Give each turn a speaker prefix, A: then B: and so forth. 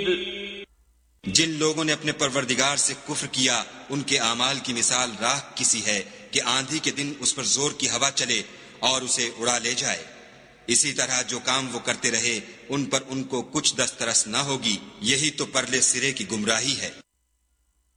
A: जिन लोगों ने अपने परवरदिगार से कुफ्र किया, उनके आमाल की मिसाल राख किसी है कि आंधी के दिन उस पर जोर की हवा चले और उसे उड़ा ले जाए। इसी तरह जो काम वो करते रहे उन पर उनको कुछ दस्तरस न होगी। यही तो परले सिरे की गुमराही है।